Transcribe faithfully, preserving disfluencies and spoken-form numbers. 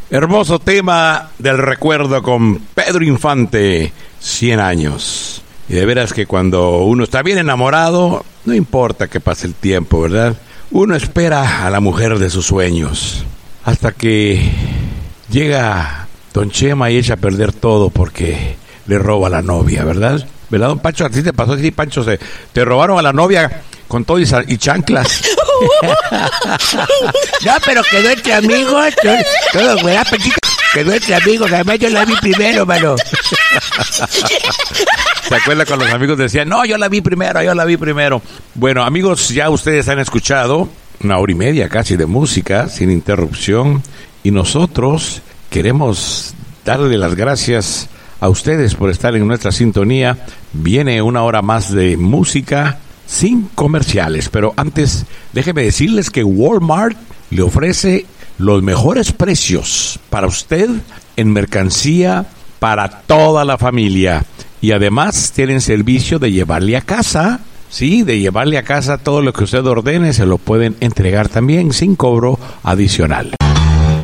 Hermoso tema del recuerdo con Pedro Infante, cien años. Y de veras que cuando uno está bien enamorado, no importa que pase el tiempo, ¿verdad? Uno espera a la mujer de sus sueños. Hasta que llega Don Chema y echa a perder todo porque le roba a la novia, ¿verdad? ¿Verdad, don Pancho? ¿A ti te pasó así, Pancho? Se, te robaron a la novia con todo y, y chanclas. No, pero quedó entre amigos. Todo, todo ¿verdad, Panchito? Quedó entre amigos. Además, yo la vi primero, mano. ¿Se acuerda cuando los amigos decían, no, yo la vi primero, yo la vi primero? Bueno, amigos, ya ustedes han escuchado una hora y media casi de música, sin interrupción. Y nosotros queremos darle las gracias a ustedes por estar en nuestra sintonía. Viene una hora más de música sin comerciales, pero antes déjenme decirles que Walmart le ofrece los mejores precios para usted en mercancía para toda la familia, y además tienen servicio de llevarle a casa, sí, de llevarle a casa todo lo que usted ordene, se lo pueden entregar también sin cobro adicional.